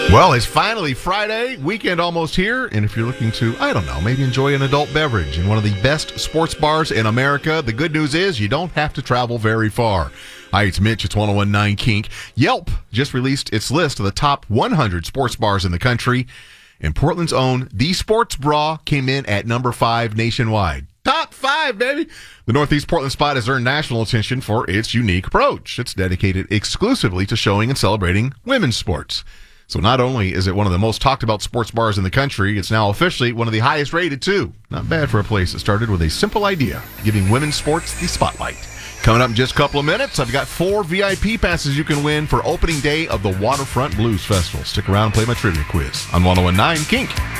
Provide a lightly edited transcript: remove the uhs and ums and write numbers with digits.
Well, it's finally Friday, weekend almost here, and if you're looking to, I don't know, maybe enjoy an adult beverage in one of the best sports bars in America, the good news is you don't have to travel very far. Hi, it's Mitch. It's 101.9 Kink. Yelp just released its list of the top 100 sports bars in the country, and Portland's own The Sports Bra came in at number 5 nationwide. Top 5, baby! The Northeast Portland spot has earned national attention for its unique approach. It's dedicated exclusively to showing and celebrating women's sports. So not only is it one of the most talked about sports bars in the country, it's now officially one of the highest rated too. Not bad for a place that started with a simple idea, giving women's sports the spotlight. Coming up in just a couple of minutes, I've got 4 VIP passes you can win for opening day of the Waterfront Blues Festival. Stick around and play my trivia quiz on 101.9 Kink.